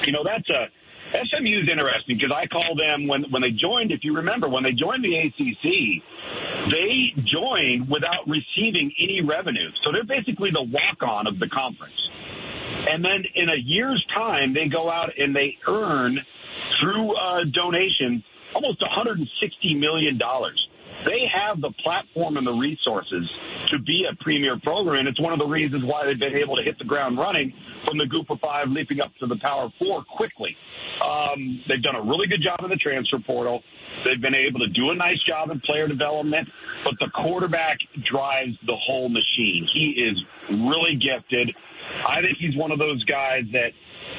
SMU is interesting because I call them when they joined, if you remember, when they joined the ACC, they joined without receiving any revenue. So they're basically the walk-on of the conference. And then in a year's time, they go out and they earn, through donations, almost $160 million. They have the platform and the resources to be a premier program, and it's one of the reasons why they've been able to hit the ground running from the Group of Five, leaping up to the Power Four quickly. They've done a really good job in the transfer portal. They've been able to do a nice job in player development, but the quarterback drives the whole machine. He is really gifted. I think he's one of those guys that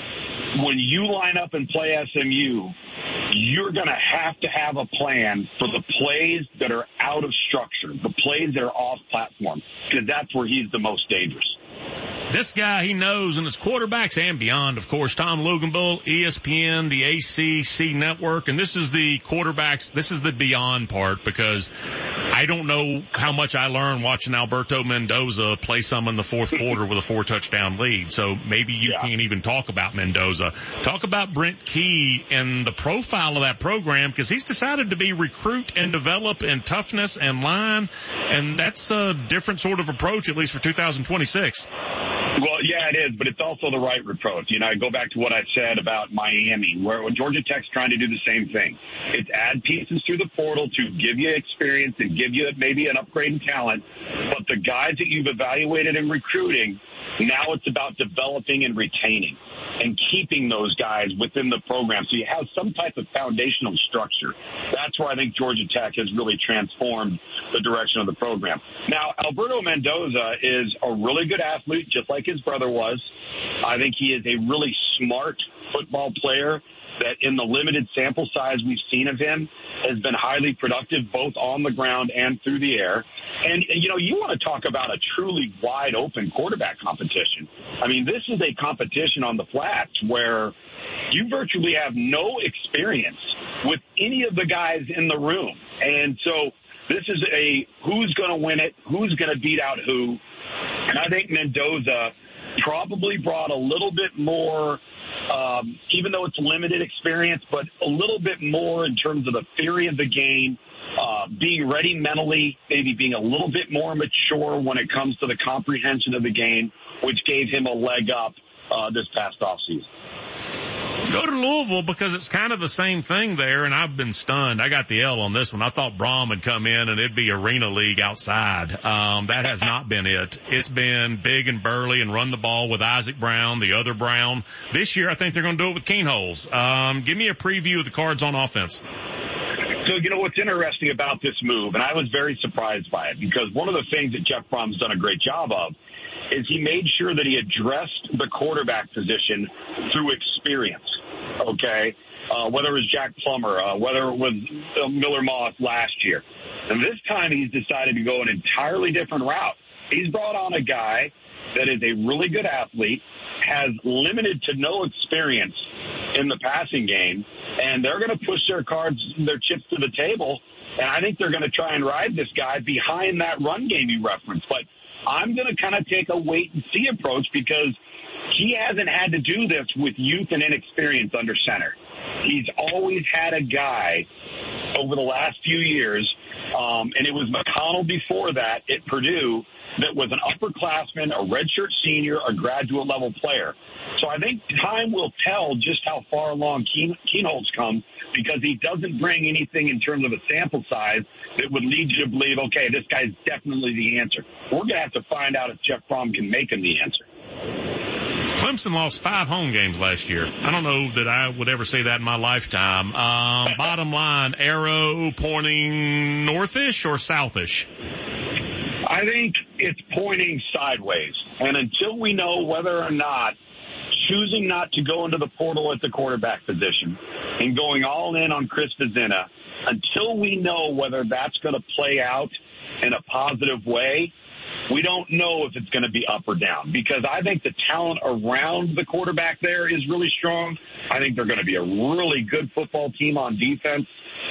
when you line up and play SMU, you're going to have a plan for the plays that are out of structure, the plays that are off platform, because that's where he's the most dangerous. This guy, he knows, and his quarterbacks and beyond, of course, Tom Luginbill, ESPN, the ACC network, and this is the quarterbacks, this is the beyond part, because I don't know how much I learned watching Alberto Mendoza play some in the fourth quarter with a 4-touchdown lead, so maybe you can't even talk about Mendoza. Talk about Brent Key and the profile of that program, because he's decided to be recruit and develop and toughness and line, and that's a different sort of approach, at least for 2026. Well, yeah, it is, but it's also the right approach. I go back to what I said about Miami, where Georgia Tech's trying to do the same thing. It's add pieces through the portal to give you experience and give you maybe an upgrade in talent, but the guys that you've evaluated in recruiting, now it's about developing and retaining and keeping those guys within the program. So you have some type of foundational structure. That's where I think Georgia Tech has really transformed the direction of the program. Now, Alberto Mendoza is a really good athlete, just like his brother was. I think he is a really smart football player that in the limited sample size we've seen of him has been highly productive both on the ground and through the air. And, you want to talk about a truly wide open quarterback competition. I mean, this is a competition on the flats where you virtually have no experience with any of the guys in the room. And so this is a who's going to win it, who's going to beat out who. And I think Mendoza probably brought a little bit more, even though it's limited experience, but a little bit more in terms of the theory of the game, being ready mentally, maybe being a little bit more mature when it comes to the comprehension of the game, which gave him a leg up this past offseason. Go to Louisville because it's kind of the same thing there, and I've been stunned. I got the L on this one. I thought Brom would come in and it'd be Arena League outside. That has not been it. It's been big and burly and run the ball with Isaac Brown, the other Brown. This year, I think they're going to do it with Keenholz. Give me a preview of the Cards on offense. So, what's interesting about this move, and I was very surprised by it, because one of the things that Jeff Brom's done a great job of is he made sure that he addressed the quarterback position through experience, okay? Whether it was Jack Plummer, whether it was Miller Moss last year. And this time he's decided to go an entirely different route. He's brought on a guy that is a really good athlete, has limited to no experience in the passing game, and they're going to push their chips to the table, and I think they're going to try and ride this guy behind that run game you referenced. But I'm going to kind of take a wait-and-see approach because he hasn't had to do this with youth and inexperience under center. He's always had a guy over the last few years, and it was McConnell before that at Purdue, that was an upperclassman, a redshirt senior, a graduate-level player. So I think time will tell just how far along Keenholz comes, because he doesn't bring anything in terms of a sample size that would lead you to believe, okay, this guy's definitely the answer. We're going to have to find out if Jeff Brom can make him the answer. Clemson lost 5 home games last year. I don't know that I would ever say that in my lifetime. Bottom line, arrow pointing northish or southish? I think it's pointing sideways. And until we know whether or not choosing not to go into the portal at the quarterback position and going all in on Chris Vizzina, until we know whether that's going to play out in a positive way, we don't know if it's going to be up or down, because I think the talent around the quarterback there is really strong. I think they're going to be a really good football team on defense.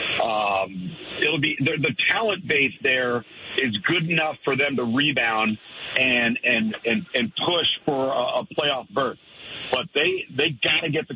It'll be the talent base there is good enough for them to rebound and push for a playoff berth. But they got to get the